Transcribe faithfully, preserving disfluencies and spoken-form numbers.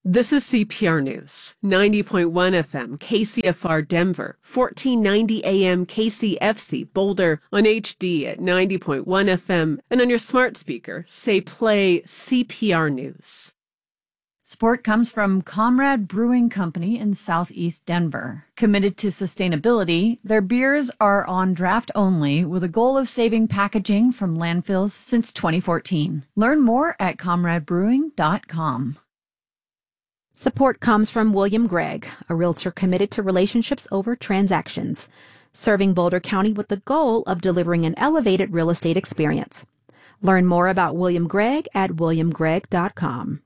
This is C P R News, ninety point one F M, K C F R Denver, fourteen ninety A M K C F C Boulder, on H D at ninety point one F M, and on your smart speaker, say play C P R News. Support comes from Comrade Brewing Company in southeast Denver. Committed to sustainability, their beers are on draft only with a goal of saving packaging from landfills since twenty fourteen. Learn more at comrade brewing dot com. Support comes from William Gregg, a realtor committed to relationships over transactions, serving Boulder County with the goal of delivering an elevated real estate experience. Learn more about William Gregg at william gregg dot com.